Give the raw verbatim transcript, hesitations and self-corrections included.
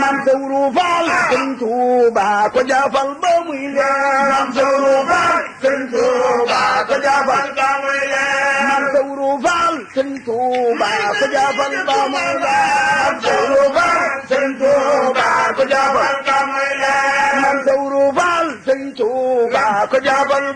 Maam Sawru Faal Sëriñ Tuuba ko jaafal ba muy leer Maam Sawru Faal Sëriñ Tuuba ko jaafal ba muy leer Maam Sawru Faal Sëriñ Tuuba ko jaafal ba muy leer Maam Sawru Faal Sëriñ Tuuba ko jaafal ba muy leer Maam Sawru Faal Sëriñ Tuuba ko jaafal